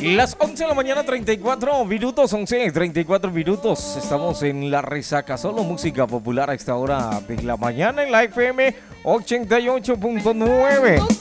Las 11 de la mañana, 34 minutos, 11, 34 minutos. Estamos en La Resaca, solo música popular a esta hora de la mañana en la FM 88.9.